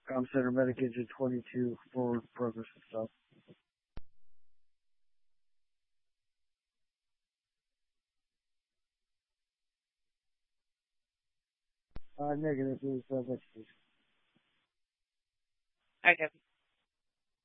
Center Medic Engine 22 forward progress and stuff. Negative is messages. Okay.